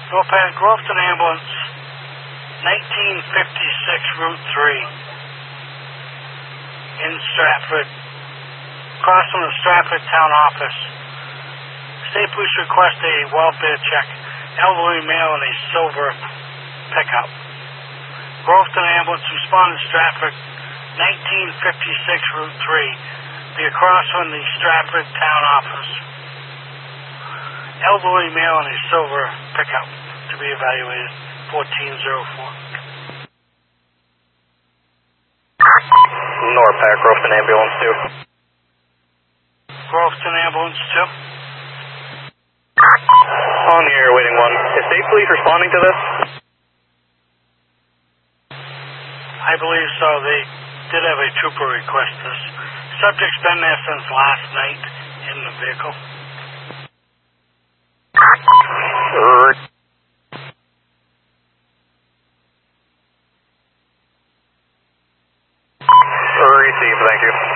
Norpac, Grafton Ambulance, 1956 Route 3 in Stratford, across from the Stratford Town Office. State Police request a welfare check, elderly male in a silver pickup. Grafton Ambulance, responded to Stratford, 1956 Route 3, be across from the Stratford Town Office. Elderly male in a silver pickup to be evaluated, 1404. Norpac, Grafton Ambulance 2. Grafton Ambulance 2. On the air, waiting 1. Is State Police responding to this? I believe so. They did have a trooper request this. Subject's been there since last night in the vehicle. Receive, thank you.